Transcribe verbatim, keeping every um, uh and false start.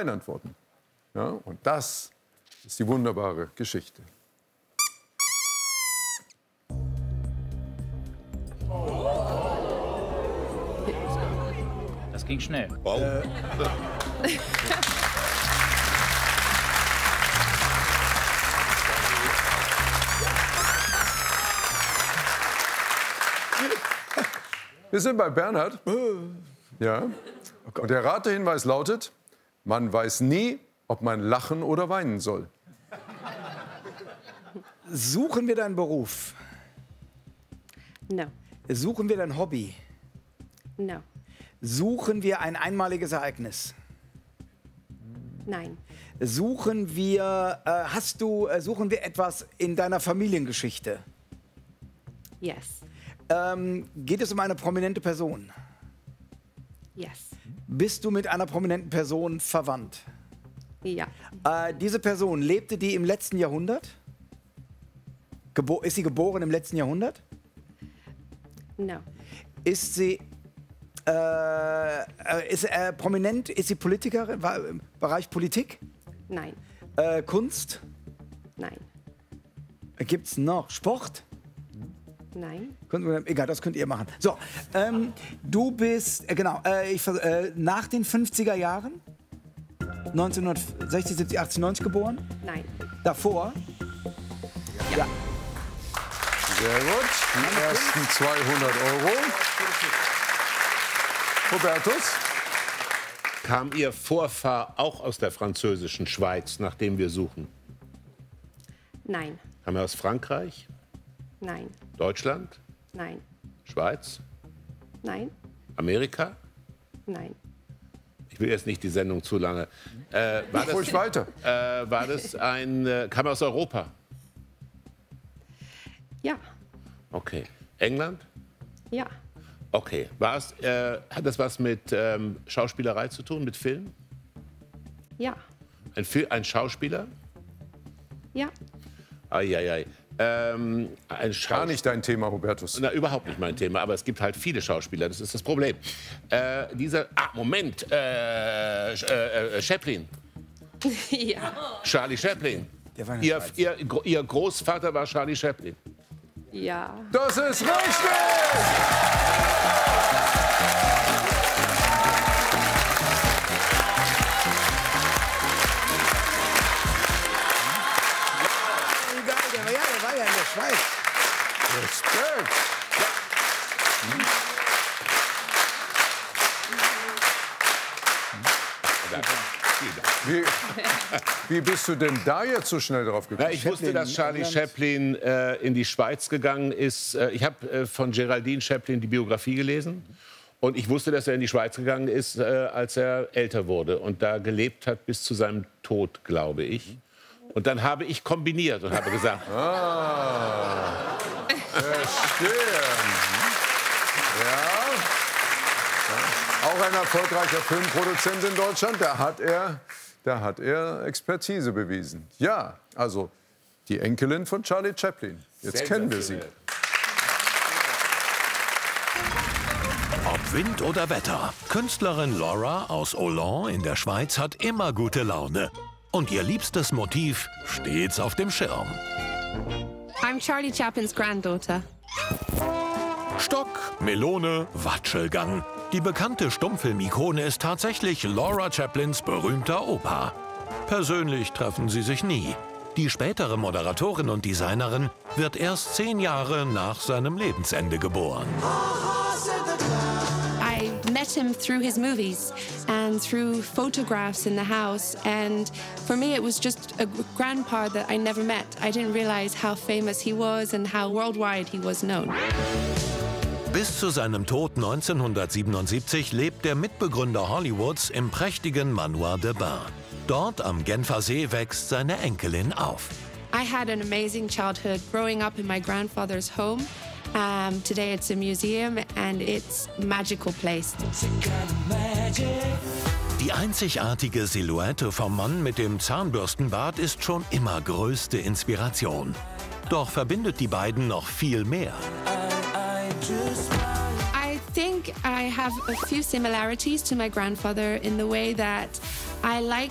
Nein antworten. Ja, und das ist die wunderbare Geschichte. Das ging schnell. Wow. Äh. Wir sind bei Bernhard. Ja. Und der Ratehinweis lautet, man weiß nie, ob man lachen oder weinen soll. Suchen wir deinen Beruf? No. Suchen wir dein Hobby? No. Suchen wir ein einmaliges Ereignis? Nein. Suchen wir, äh, hast du, äh, suchen wir etwas in deiner Familiengeschichte? Yes. Ähm, geht es um eine prominente Person? Yes. Bist du mit einer prominenten Person verwandt? Ja. Äh, diese Person, lebte die im letzten Jahrhundert? Gebo ist sie geboren im letzten Jahrhundert? No. Ist sie äh, ist, äh, prominent? Ist sie Politikerin? War im Bereich Politik? Nein. Äh, Kunst? Nein. Gibt es noch Sport? Nein. Egal, das könnt ihr machen. So, ähm, du bist, äh, genau, äh, ich, äh, nach den fünfziger Jahren? neunzehnhundertsechzig, siebzig, achtzig, neunzig geboren? Nein. Davor? Ja. Ja. Sehr gut. Die ersten zweihundert Euro. Hubertus? Kam Ihr Vorfahr auch aus der französischen Schweiz, nach dem wir suchen? Nein. Kam er aus Frankreich? Nein. Deutschland? Nein. Schweiz? Nein. Amerika? Nein. Ich will jetzt nicht die Sendung zu lange. Äh, war das, Ruhig weiter. Äh, war das ein, äh, kam er aus Europa? Ja. Okay. England? Ja. Okay. War es, äh, hat das was mit ähm, Schauspielerei zu tun, mit Film? Ja. Ein, Fil ein Schauspieler? Ja. Eieiei. Ähm, ein Gar nicht dein Thema, Hubertus. Na, überhaupt nicht mein Thema, aber es gibt halt viele Schauspieler, das ist das Problem. Äh, dieser, ah, Moment, äh, äh, äh, Chaplin. Ja. Charlie Chaplin. Der war in der Ihr, Schweiz. ihr, ihr Großvater war Charlie Chaplin. Ja. Das ist richtig! Egal, der war ja, der war ja in der Schweiz. Respekt! Wie, wie bist du denn da jetzt so schnell drauf gekommen? Na, ich wusste, dass Charlie Chaplin äh, in die Schweiz gegangen ist. Äh, ich habe äh, von Geraldine Chaplin die Biografie gelesen. Und ich wusste, dass er in die Schweiz gegangen ist, äh, als er älter wurde. Und da gelebt hat bis zu seinem Tod, glaube ich. Und dann habe ich kombiniert und habe gesagt... Ah, verstehe. Ja. Auch ein erfolgreicher Filmproduzent in Deutschland, da hat er, da hat er Expertise bewiesen. Ja, also die Enkelin von Charlie Chaplin. Jetzt kennen wir sie. Ob Wind oder Wetter, Künstlerin Laura aus Olan in der Schweiz hat immer gute Laune. Und ihr liebstes Motiv stets auf dem Schirm. I'm Charlie Chaplin's granddaughter. Stock, Melone, Watschelgang. Die bekannte Stummfilmikone ist tatsächlich Laura Chaplins berühmter Opa. Persönlich treffen sie sich nie. Die spätere Moderatorin und Designerin wird erst zehn Jahre nach seinem Lebensende geboren. I met him through his movies and through photographs in the house. And for me, it was just a grandpa that I never met. I didn't realize how famous he was and how worldwide he was known. Bis zu seinem Tod neunzehnhundertsiebenundsiebzig lebt der Mitbegründer Hollywoods im prächtigen Manoir de Bain. Dort am Genfer See wächst seine Enkelin auf. I had an amazing childhood growing up in my grandfather's home. Um, today it's a museum and it's a magical place. Die einzigartige Silhouette vom Mann mit dem Zahnbürstenbart ist schon immer größte Inspiration. Doch verbindet die beiden noch viel mehr. I think I have a few similarities to my grandfather in the way that I like